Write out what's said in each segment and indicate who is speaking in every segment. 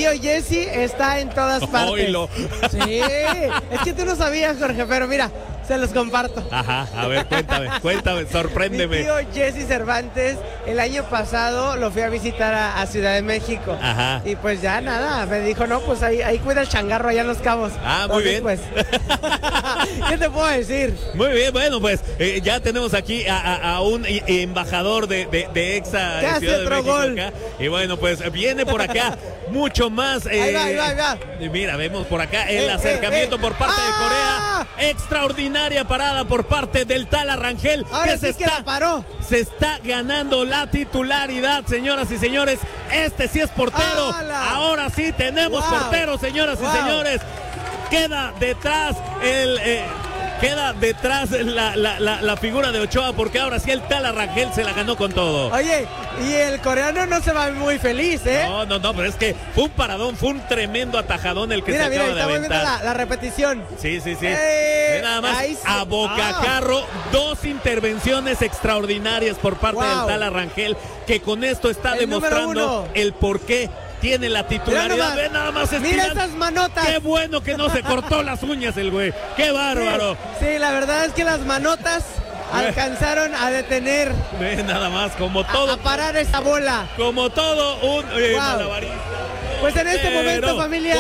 Speaker 1: tío Jesse está en todas partes.
Speaker 2: Oilo.
Speaker 1: Sí, es que tú no sabías, Jorge, pero mira, se los comparto.
Speaker 2: Ajá, a ver, cuéntame, sorpréndeme.
Speaker 1: Mi tío Jesse Cervantes, el año pasado lo fui a visitar a Ciudad de México.
Speaker 2: Ajá.
Speaker 1: Y pues ya nada, me dijo, no, pues ahí cuida el changarro allá en Los Cabos.
Speaker 2: Ah, muy bien.
Speaker 1: Pues, ¿qué te puedo decir?
Speaker 2: Muy bien, bueno, pues ya tenemos aquí a un embajador de EXA de Ciudad de México acá. Y bueno, pues viene por acá mucho más.
Speaker 1: Ahí va.
Speaker 2: Mira, vemos por acá el acercamiento por parte de Corea. Extraordinaria parada por parte del Tala Rangel.
Speaker 1: Ahora sí que la paró.
Speaker 2: Se está ganando la titularidad, señoras y señores. Este sí es portero.
Speaker 1: ¡Hala!
Speaker 2: Ahora sí tenemos portero, señoras y señores. Queda detrás la figura de Ochoa, porque ahora sí el Tala Rangel se la ganó con todo.
Speaker 1: Oye, y el coreano no se va muy feliz, ¿eh?
Speaker 2: No, pero es que fue un paradón, fue un tremendo atajadón el que se acaba de aventar.
Speaker 1: Mira, viendo la repetición.
Speaker 2: Sí. Nada más a bocajarro, dos intervenciones extraordinarias por parte del Tala Rangel, que con esto está demostrando el porqué tiene la titularidad. Ve nada más
Speaker 1: mira esas manotas.
Speaker 2: Qué bueno que no se cortó las uñas el güey. Qué bárbaro.
Speaker 1: Sí, la verdad es que las manotas alcanzaron a detener.
Speaker 2: Ve nada más, como todo.
Speaker 1: A parar esa bola.
Speaker 2: Como todo un malabarista.
Speaker 1: Pues en este momento, familia.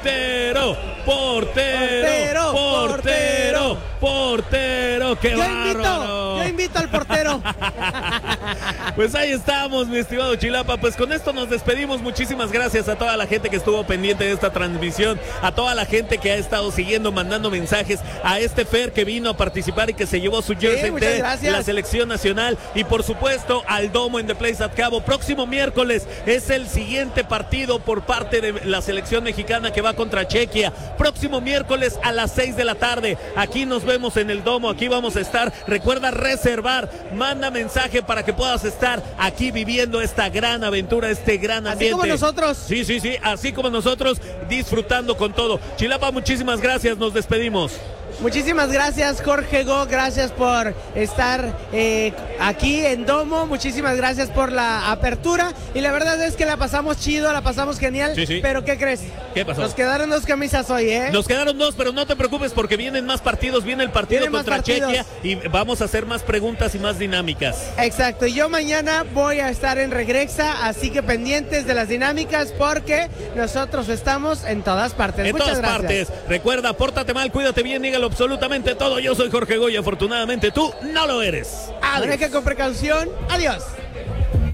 Speaker 2: Portero, qué bárbaro.
Speaker 1: Yo invito al portero.
Speaker 2: Pues ahí estamos, mi estimado Chilapa. Pues con esto nos despedimos. Muchísimas gracias a toda la gente que estuvo pendiente de esta transmisión, a toda la gente que ha estado siguiendo, mandando mensajes, a este Fer que vino a participar y que se llevó su jersey de la selección nacional, y por supuesto al Domo en The Place at Cabo. Próximo miércoles es el siguiente partido por parte de la selección mexicana que va contra Chequia. Próximo miércoles a las 6 de la tarde. Aquí nos vemos en el Domo, aquí vamos a estar. Recuerda reservar, manda mensaje para que puedas estar aquí viviendo esta gran aventura, este gran ambiente.
Speaker 1: Así como nosotros.
Speaker 2: Sí, así como nosotros, disfrutando con todo. Chilapa, muchísimas gracias, nos despedimos.
Speaker 1: Muchísimas gracias, Jorge Go, gracias por estar aquí en Domo, muchísimas gracias por la apertura, y la verdad es que la pasamos chido, la pasamos genial,
Speaker 2: sí.
Speaker 1: Pero ¿qué crees?
Speaker 2: ¿Qué pasó?
Speaker 1: Nos quedaron 2 camisas hoy, ¿eh?
Speaker 2: Nos quedaron 2, pero no te preocupes porque vienen más partidos, viene el partido contra Chequia y vamos a hacer más preguntas y más dinámicas.
Speaker 1: Exacto, y yo mañana voy a estar en Regrexa, así que pendientes de las dinámicas porque nosotros estamos en todas partes.
Speaker 2: En todas partes. Recuerda, pórtate mal, cuídate bien, dígalo absolutamente todo. Yo soy Jorge Goya, afortunadamente tú no lo eres.
Speaker 1: Maneja con precaución. Adiós.